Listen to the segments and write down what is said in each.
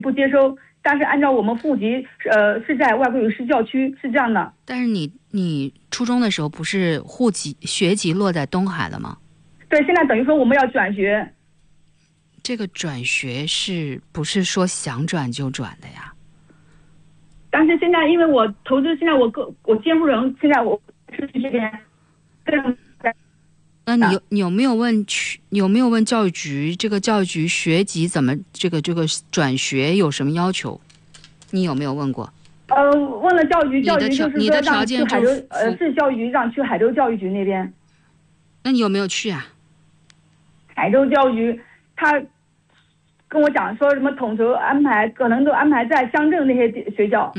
不接收，但是按照我们户籍是在外国语市教区，是这样的。 但是你初中的时候不是学籍落在东海了吗？ 对，现在等于说我们要转学。 这个转学是不是说想转就转的呀？ 但是现在因为我投资，现在我监护人现在我是这边。 那你有没有问教育局？这个教育局学籍怎么这个转学有什么要求？你有没有问过？ 问了教育局，教育局就是说让去海州市教育局，让去海州教育局那边。 那你有没有去啊？ 海州教育局他跟我讲说什么统筹安排，可能都安排在乡镇那些学校。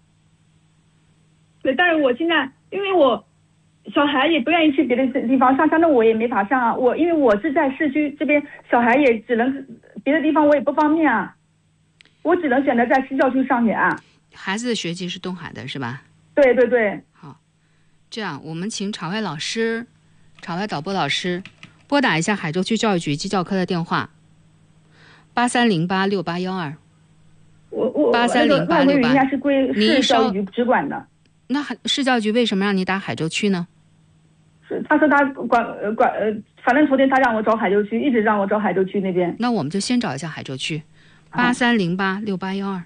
对，但是我现在因为我小孩也不愿意去别的地方上乡镇，我也没法上啊。因为我是在市区这边，小孩也只能别的地方我也不方便啊，我只能选择在市教区上学啊。 孩子的学籍是东海的是吧？ 对对对。 好，这样我们请场外导播老师拨打一下海州区教育局机教科的电话83086812。 我 830868 外国语应该是归市教育局直管的。 那市教育局为什么让你打海州区呢？ 是他说他反正昨天他让我找海州区，一直让我找海州区那边。 那我们就先找一下海州区，83086812。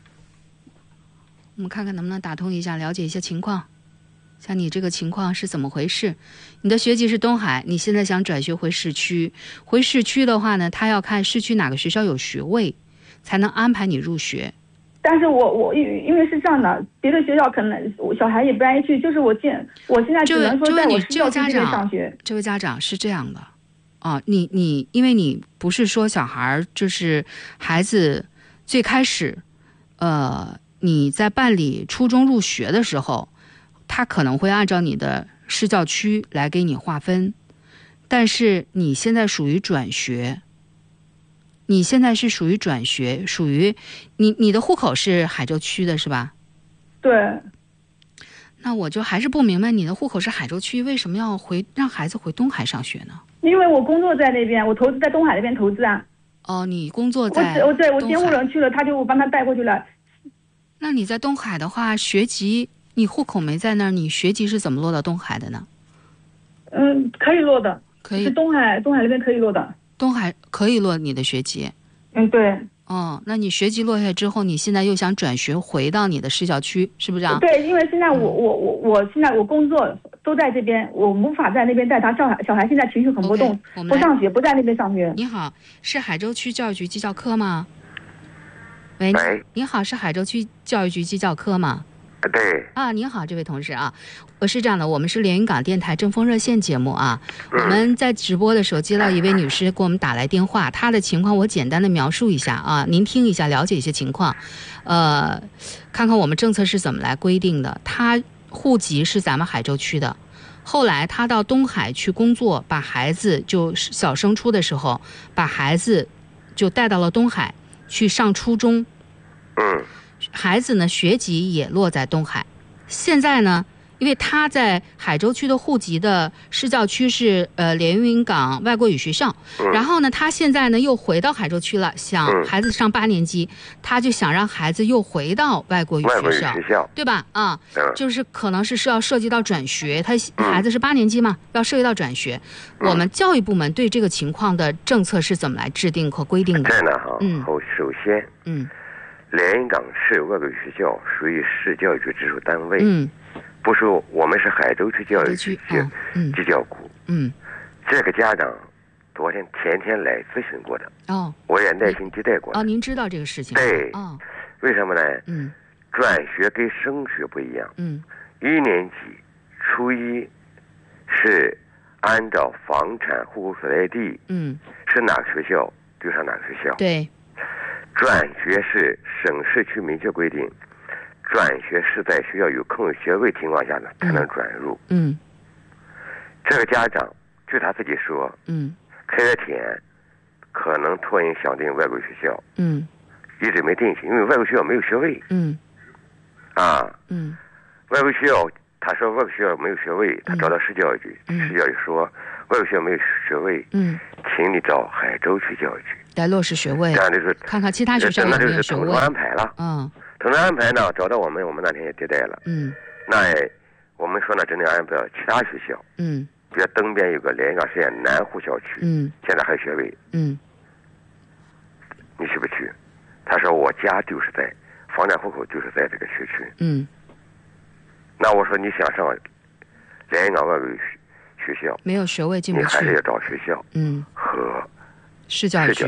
我们看看能不能打通一下，了解一下情况。像你这个情况是怎么回事？你的学籍是东海，你现在想转学回市区。回市区的话呢，他要看市区哪个学校有学位，才能安排你入学。 但是我因为是这样的，别的学校可能我小孩也不愿意去，就是我现在只能说在我市教区这边上学。 这位家长是这样的，你因为你不是说小孩就是孩子最开始，你在办理初中入学的时候，他可能会按照你的市教区来给你划分，但是你现在属于转学。你现在是属于转学，属于你的户口是海州区的是吧？ 对。 那我就还是不明白，你的户口是海州区，为什么要让孩子回东海上学呢？ 因为我工作在那边，我投资在东海那边投资啊。 你工作在我监护人去了，他就帮他带过去了。 那你在东海的话，学籍你户口没在那儿，你学籍是怎么落到东海的呢？ 可以落的， 可以， 是东海那边可以落的。 东海可以落你的学籍。 对。 那你学籍落下之后，你现在又想转学回到你的市教区，是不是这样？ 对，因为现在我现在我工作都在这边，我无法在那边带他上。小孩现在情绪很波动，不上学，不在那边上学。 你好，是海州区教育局机教科吗？喂，你好，是海州区教育局机教科吗？ 对。 您好，这位同事啊，我是这样的，我们是连云港电台正风热线节目啊。我们在直播的时候接到一位女士给我们打来电话，她的情况我简单的描述一下啊，您听一下，了解一些情况，看看我们政策是怎么来规定的。她户籍是咱们海州区的，后来她到东海去工作，把孩子就小升初的时候，把孩子就带到了东海去上初中。孩子呢学籍也落在东海，现在呢因为他在海州区的户籍的市教区是连云港外国语学校，然后呢他现在呢又回到海州区了，想孩子上8年级，他就想让孩子又回到外国语学校，对吧？就是可能是要涉及到转学，他孩子是8年级嘛，要涉及到转学。我们教育部门对这个情况的政策是怎么来制定和规定的？ 这样的哈，首先，连云港市外国语学校属于市教育局直属单位，不是我们是海州区教育局机教股。这个家长昨天天来咨询过的，我也耐心接待过。 您知道这个事情？ 对。为什么呢？转学跟升学不一样。1年级初一是按照房产户口所在地，是哪个学校就上哪个学校。 对。 转学是省市区明确规定，转学是在学校有空有学位情况下呢才能转入。这个家长据他自己说，开学前可能托人想定外国语学校，一直没定下，因为外国学校没有学位。外国学校他说外国学校没有学位，他找到市教育局，市教育说外国学校没有学位，请你找海州区教育局。 来落实学位， 这样就是看看其他学校有没有学位。 统筹安排了。统筹安排呢，找到我们那天也迭代了。那我们说呢，真正安排其他学校。比如东边有个连云港实验南湖校区，现在还有学位。你去不去？他说我家就是在房产户口就是在这个学区。那我说你想上连云港外国语学校，没有学位进不去， 你还是要找学校。和市教育局。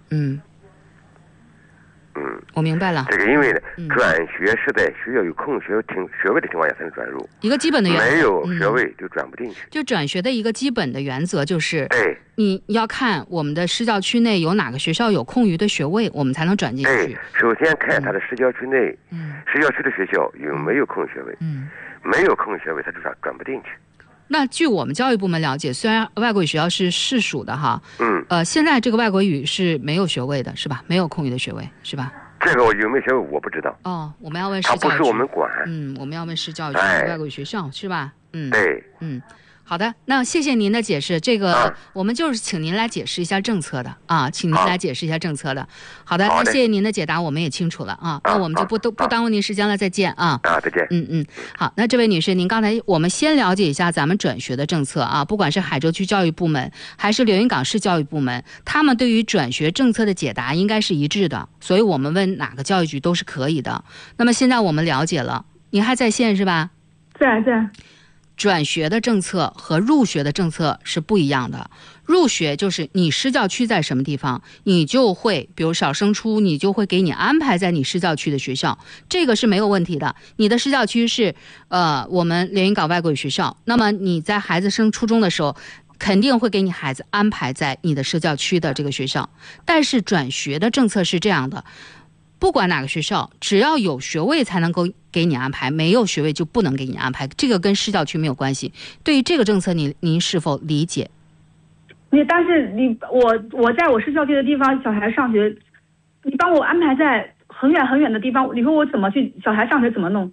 我明白了。 这个因为呢，转学是在学校有空学位的情况下才能转入， 一个基本的原则。 没有学位就转不进去。 就转学的一个基本的原则就是，你要看我们的市教区内有哪个学校有空余的学位，我们才能转进去。 首先看他的市教区内，市教区的学校有没有空学位。没有空学位，他就转不进去。 那据我们教育部门了解，虽然外国语学校是市属的哈，现在这个外国语是没有学位的，是吧？没有空余的学位，是吧？ 这个有没有学位我不知道。 我们要问市教育局。 他不是我们管。 我们要问市教育局外国语学校，是吧？ 对。 好的，那谢谢您的解释。这个我们就是请您来解释一下政策的请您来解释一下政策的。好的，那谢谢您的解答，我们也清楚了那我们就不耽误您时间了，再见再见。 好，那这位女士，您刚才我们先了解一下咱们转学的政策不管是海州区教育部门还是连云港市教育部门，他们对于转学政策的解答应该是一致的，所以我们问哪个教育局都是可以的。那么现在我们了解了，您还在线是吧？ 在。 转学的政策和入学的政策是不一样的。入学就是你市教区在什么地方，你就会比如小升初，你就会给你安排在你市教区的学校，这个是没有问题的。你的市教区是我们连云港外国语学校，那么你在孩子升初中的时候肯定会给你孩子安排在你的市教区的这个学校。但是转学的政策是这样的，不管哪个学校，只要有学位才能够给你安排，没有学位就不能给你安排，这个跟市教区没有关系。对于这个政策您是否理解？ 但是我在我市教区的地方小孩上学，你帮我安排在很远很远的地方，你说我怎么去小孩上学怎么弄？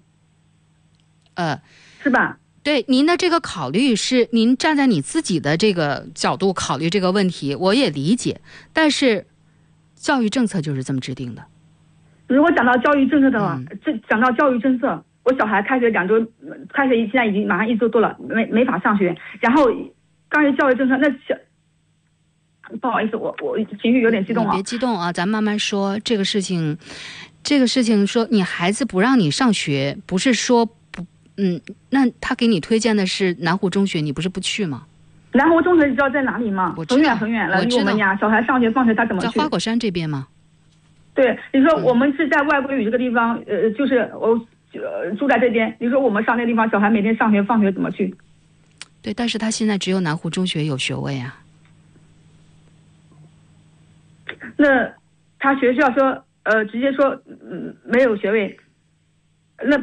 是吧？ 对，您的这个考虑是您站在你自己的这个角度考虑这个问题，我也理解，但是教育政策就是这么制定的。 如果讲到教育政策的话，讲到教育政策，我小孩开学2周，开学现在已经马上1周多了，没法上学。然后关于教育政策，不好意思，我情绪有点激动别激动咱慢慢说。这个事情说你孩子不让你上学，不是说不那他给你推荐的是南湖中学，你不是不去吗？ 南湖中学你知道在哪里吗？很远很远了，离我们家小孩上学放学他怎么去？ 在花果山这边吗？ 对，你说我们是在外国语这个地方，就是我住在这边。你说我们上那地方，小孩每天上学放学怎么去？ 对，但是他现在只有南湖中学有学位啊。 那他学校说，直接说没有学位，那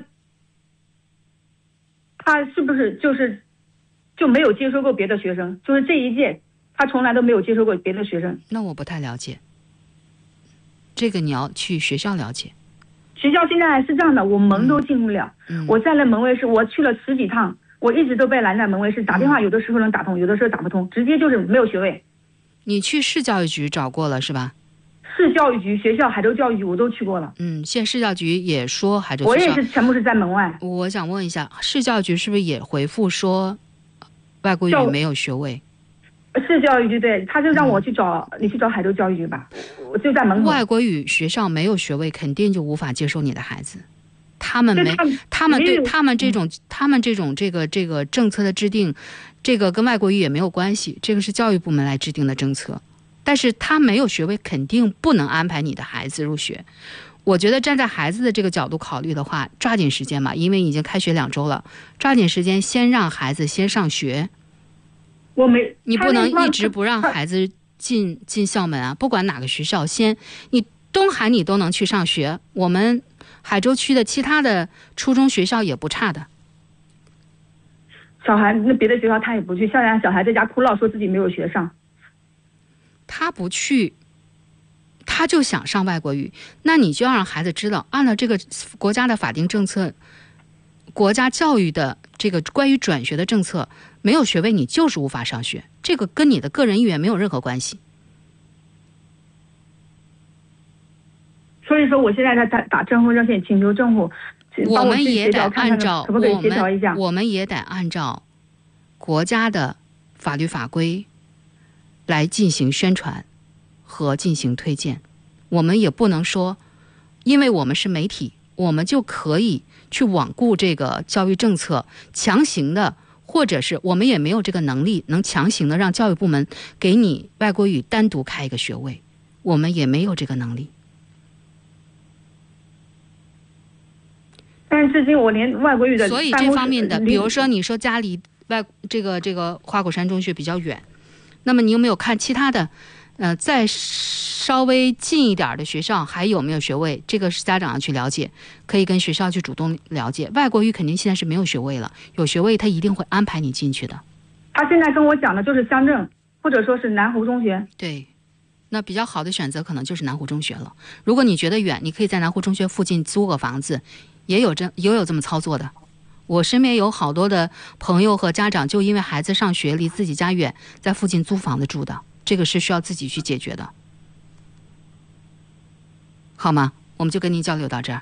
他是不是就没有接收过别的学生？就是这一届他从来都没有接收过别的学生。 那我不太了解。这个你要去学校了解。 学校现在是这样的，我门都进不了。我在那门卫室，我去了10几趟，我一直都被拦在门卫室，打电话有的时候能打通，有的时候打不通，直接就是没有学位。 你去市教育局找过了是吧？ 市教育局、学校、海州教育局我都去过了。 现在市教育局也说海州学校， 我也是全部是在门外。 我想问一下，市教育局是不是也回复说外国语没有学位？ 市教育局对，他就让我去找你去找海州教育局吧，我就在门口。 外国语学校没有学位，肯定就无法接收你的孩子。他们这种这个政策的制定，这个跟外国语也没有关系，这个是教育部门来制定的政策。但是他没有学位，肯定不能安排你的孩子入学。我觉得站在孩子的这个角度考虑的话，抓紧时间嘛，因为已经开学2周了，抓紧时间先让孩子先上学。你不能一直不让孩子进校门啊！不管哪个学校，你东海你都能去上学，我们海州区的其他的初中学校也不差的。 小孩那别的学校他也不去，现在小孩在家哭闹，说自己没有学上。 他不去，他就想上外国语，那你就要让孩子知道，按照这个国家的法定政策，国家教育的这个关于转学的政策，没有学位你就是无法上学，这个跟你的个人意愿没有任何关系。 所以说我现在在打政府热线，请求政府我们也得按照可不可以协调一下？ 我们也得按照国家的法律法规来进行宣传和进行推荐。我们也不能说因为我们是媒体，我们就可以去罔顾这个教育政策，强行的，或者是我们也没有这个能力能强行的让教育部门给你外国语单独开一个学位，我们也没有这个能力。 但是至今我连外国语的， 所以这方面的，比如说你说家里这个花果山中学比较远，那么你有没有看其他的再稍微近一点的学校还有没有学位？这个是家长要去了解，可以跟学校去主动了解。外国语肯定现在是没有学位了，有学位他一定会安排你进去的。 他现在跟我讲的就是乡镇，或者说是南湖中学。 对，那比较好的选择可能就是南湖中学了。如果你觉得远，你可以在南湖中学附近租个房子，也有这么操作的。我身边有好多的朋友和家长就因为孩子上学离自己家远，在附近租房子住的，这个是需要自己去解决的，好吗？我们就跟您交流到这儿。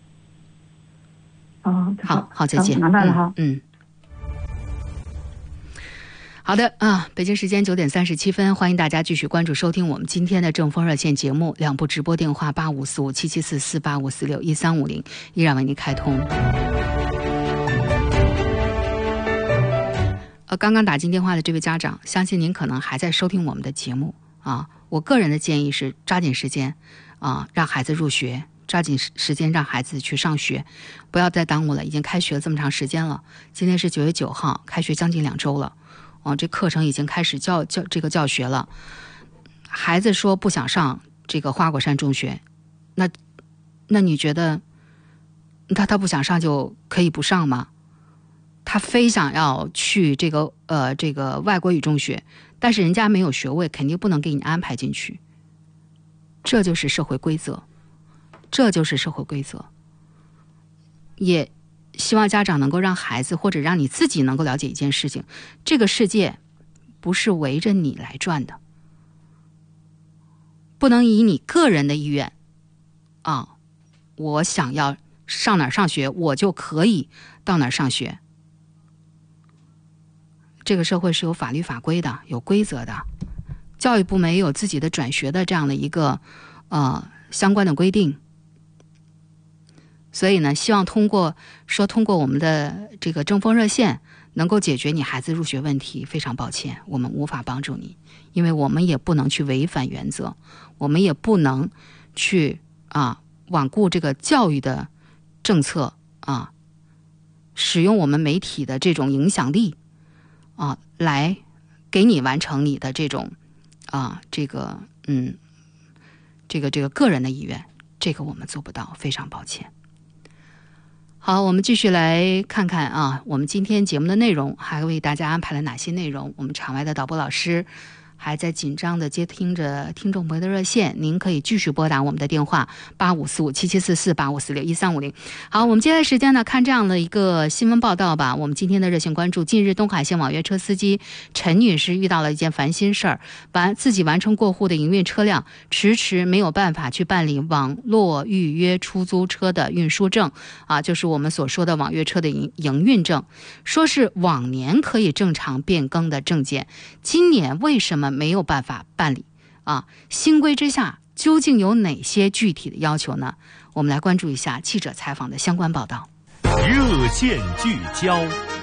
好，再见。 麻烦了哈。 好的啊，北京时间9点37分，欢迎大家继续关注收听我们今天的正风热线节目，两部直播电话8545774485461350依然为您开通。刚刚打进电话的这位家长，相信您可能还在收听我们的节目啊。我个人的建议是抓紧时间啊，让孩子入学，抓紧时间让孩子去上学，不要再耽误了。已经开学了这么长时间了，今天是9月9号，开学将近2周了。这课程已经开始教学了。孩子说不想上这个花果山中学，那你觉得他不想上就可以不上吗？他非想要去这个外国语中学，但是人家没有学位，肯定不能给你安排进去。这就是社会规则，也希望家长能够让孩子或者让你自己能够了解一件事情，这个世界不是围着你来转的，不能以你个人的意愿我想要上哪儿上学我就可以到哪儿上学。这个社会是有法律法规的，有规则的，教育部门也有自己的转学的这样的一个相关的规定。所以呢，希望通过我们的这个正风热线能够解决你孩子入学问题。非常抱歉，我们无法帮助你，因为我们也不能去违反原则，我们也不能去罔顾这个教育的政策使用我们媒体的这种影响力来给你完成你的这种这个个人的意愿，这个我们做不到，非常抱歉。好，我们继续来看看我们今天节目的内容，还为大家安排了哪些内容。我们场外的导播老师还在紧张的接听着听众朋友的热线，您可以继续拨打我们的电话8545774485461350。好，我们接下来时间呢，看这样的一个新闻报道吧。我们今天的热线关注，近日东海线网约车司机陈女士遇到了一件烦心事儿，自己完成过户的营运车辆迟迟没有办法去办理网络预约出租车的运输证就是我们所说的网约车的营运证，说是往年可以正常变更的证件，今年为什么没有办法办理新规之下究竟有哪些具体的要求呢？我们来关注一下记者采访的相关报道。 热线聚焦。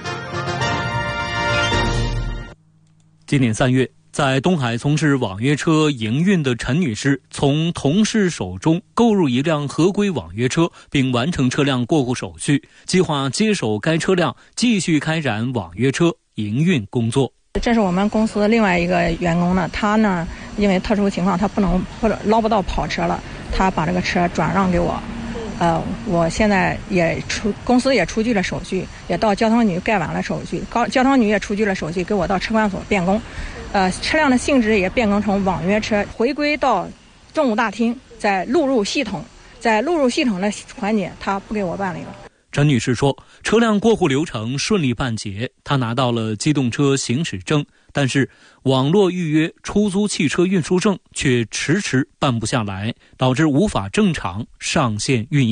今年3月，在东海从事网约车营运的陈女士从同事手中购入一辆合规网约车，并完成车辆过户手续，计划接手该车辆继续开展网约车营运工作。 这是我们公司另外一个员工呢，他呢因为特殊情况他捞不到跑车了，他把这个车转让给我。我现在公司也出具了手续，也到交通局盖完了手续，交通局也出具了手续，给我到车管所变更。车辆的性质也变更成网约车，回归到政务大厅，在录入系统的环节他不给我办理了。 陈女士说，车辆过户流程顺利办结，她拿到了机动车行驶证，但是网络预约出租汽车运输证却迟迟办不下来，导致无法正常上线运营。